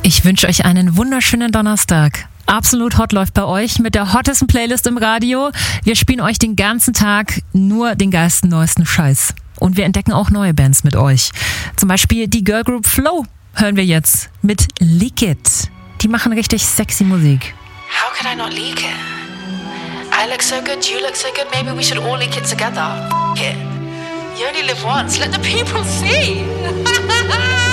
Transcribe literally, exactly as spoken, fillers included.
Ich wünsche euch einen wunderschönen Donnerstag. Absolut Hot läuft bei euch mit der hottesten Playlist im Radio. Wir spielen euch den ganzen Tag nur den geilsten, neuesten Scheiß. Und wir entdecken auch neue Bands mit euch. Zum Beispiel die Girl Group Flow hören wir jetzt mit Leak It. Die machen richtig sexy Musik. How could I not leak it? I look so good, you look so good, maybe we should all leak it together. F*** it. You only live once, let the people see.